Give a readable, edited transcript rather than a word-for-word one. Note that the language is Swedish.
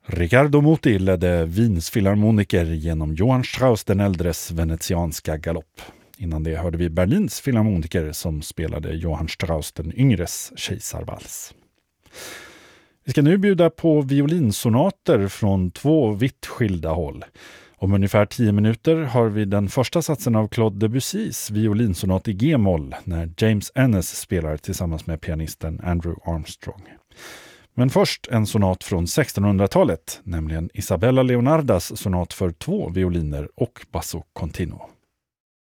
Riccardo Muti ledde Wiens filharmoniker genom Johann Strauss den äldres venetianska galopp. Innan det hörde vi Berlins filharmoniker som spelade Johann Strauss den yngres kejsarvals. Vi ska nu bjuda på violinsonater från 2 vitt skilda håll. Om ungefär 10 minuter har vi den första satsen av Claude Debussys violinsonat i G-moll när James Ennis spelar tillsammans med pianisten Andrew Armstrong. Men först en sonat från 1600-talet, nämligen Isabella Leonardas sonat för 2 violiner och basso continuo.